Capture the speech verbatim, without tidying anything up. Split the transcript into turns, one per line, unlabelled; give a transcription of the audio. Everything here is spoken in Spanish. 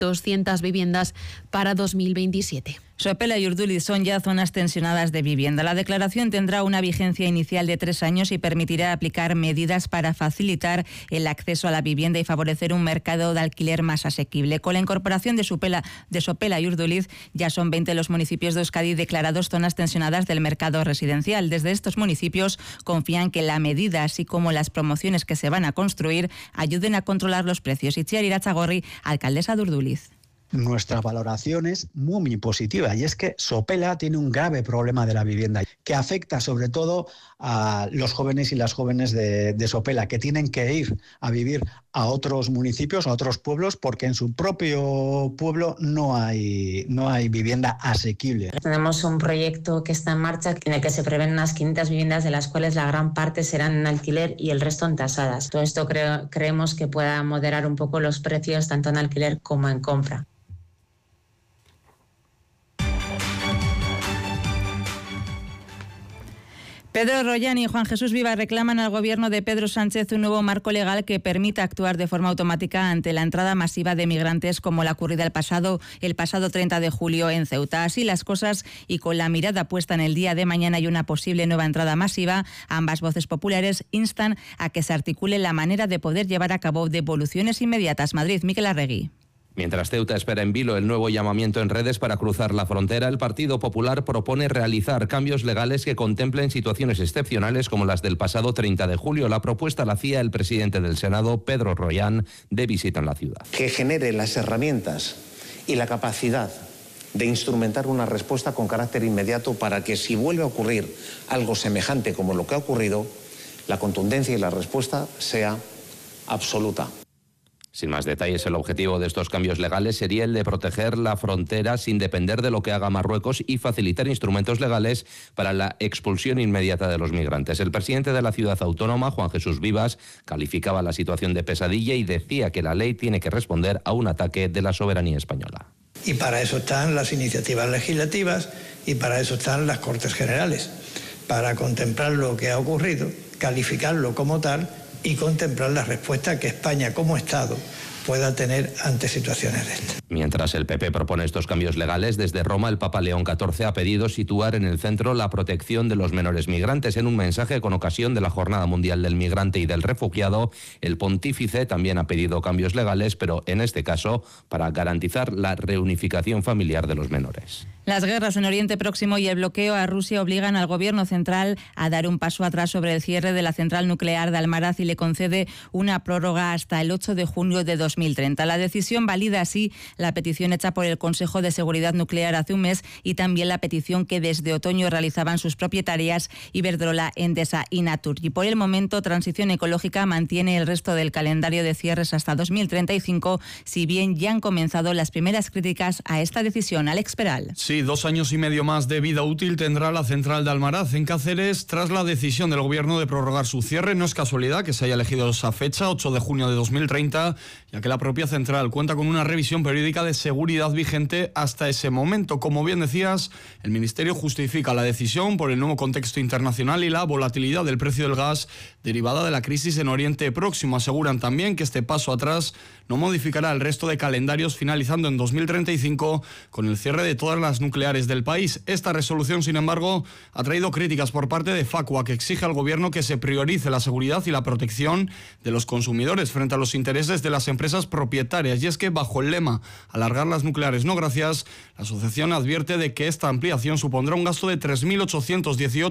doscientas viviendas para dos mil veintisiete.
Sopela y Urduliz son ya zonas tensionadas de vivienda. La declaración tendrá una vigencia inicial de tres años y permitirá aplicar medidas para facilitar el acceso a la vivienda y favorecer un mercado de alquiler más asequible. Con la incorporación de Sopela, de Sopela y Urduliz, ya son veinte los municipios de Euskadi declarados zonas tensionadas del mercado residencial. Desde estos municipios confían que la medida, así como las promociones que se van a construir, ayuden a controlar los precios. Itziar Iratzagorri, alcaldesa de Urduliz.
Nuestra valoración es muy, muy positiva, y es que Sopela tiene un grave problema de la vivienda que afecta sobre todo a los jóvenes y las jóvenes de, de Sopela, que tienen que ir a vivir a otros municipios, a otros pueblos, porque en su propio pueblo no hay, no hay vivienda asequible.
Tenemos un proyecto que está en marcha en el que se prevén unas quinientas viviendas, de las cuales la gran parte serán en alquiler y el resto en tasadas. Todo esto creo, creemos que pueda moderar un poco los precios tanto en alquiler como en compra.
Pedro Rollán y Juan Jesús Viva reclaman al gobierno de Pedro Sánchez un nuevo marco legal que permita actuar de forma automática ante la entrada masiva de migrantes como la ocurrida el pasado, el pasado treinta de julio en Ceuta. Así las cosas, y con la mirada puesta en el día de mañana y una posible nueva entrada masiva, ambas voces populares instan a que se articule la manera de poder llevar a cabo devoluciones inmediatas. Madrid, Miquel Arregui.
Mientras Ceuta espera en vilo el nuevo llamamiento en redes para cruzar la frontera, el Partido Popular propone realizar cambios legales que contemplen situaciones excepcionales como las del pasado treinta de julio. La propuesta la hacía el presidente del Senado, Pedro Rollán, de visita en la ciudad.
Que genere las herramientas y la capacidad de instrumentar una respuesta con carácter inmediato para que, si vuelve a ocurrir algo semejante como lo que ha ocurrido, la contundencia y la respuesta sea absoluta.
Sin más detalles, el objetivo de estos cambios legales sería el de proteger la frontera sin depender de lo que haga Marruecos y facilitar instrumentos legales para la expulsión inmediata de los migrantes. El presidente de la ciudad autónoma, Juan Jesús Vivas, calificaba la situación de pesadilla y decía que la ley tiene que responder a un ataque de la soberanía española.
Y para eso están las iniciativas legislativas y para eso están las Cortes Generales, para contemplar lo que ha ocurrido, calificarlo como tal y contemplar la respuesta que España como Estado pueda tener ante situaciones de estas.
Mientras el P P propone estos cambios legales, desde Roma el Papa León catorce ha pedido situar en el centro la protección de los menores migrantes. En un mensaje con ocasión de la Jornada Mundial del Migrante y del Refugiado, el pontífice también ha pedido cambios legales, pero en este caso para garantizar la reunificación familiar de los menores.
Las guerras en Oriente Próximo y el bloqueo a Rusia obligan al gobierno central a dar un paso atrás sobre el cierre de la central nuclear de Almaraz y le concede una prórroga hasta el ocho de junio de dos mil treinta. La decisión valida así la petición hecha por el Consejo de Seguridad Nuclear hace un mes y también la petición que desde otoño realizaban sus propietarias Iberdrola, Endesa y Naturgy. Por el momento, Transición Ecológica mantiene el resto del calendario de cierres hasta dos mil treinta y cinco, si bien ya han comenzado las primeras críticas a esta decisión. Alex Peral.
Sí, dos años y medio más de vida útil tendrá la central de Almaraz en Cáceres tras la decisión del gobierno de prorrogar su cierre. No es casualidad que se haya elegido esa fecha, ocho de junio de dos mil treinta, ya que la propia central cuenta con una revisión periódica de seguridad vigente hasta ese momento. Como bien decías, el Ministerio justifica la decisión por el nuevo contexto internacional y la volatilidad del precio del gas derivada de la crisis en Oriente Próximo. Aseguran también que este paso atrás no modificará el resto de calendarios, finalizando en dos mil treinta y cinco con el cierre de todas las nucleares del país. Esta resolución, sin embargo, ha traído críticas por parte de Facua, que exige al gobierno que se priorice la seguridad y la protección de los consumidores frente a los intereses de las empresas propietarias. Y es que, bajo el lema "alargar las nucleares no gracias", la asociación advierte de que esta ampliación supondrá un gasto de tres mil ochocientos dieciocho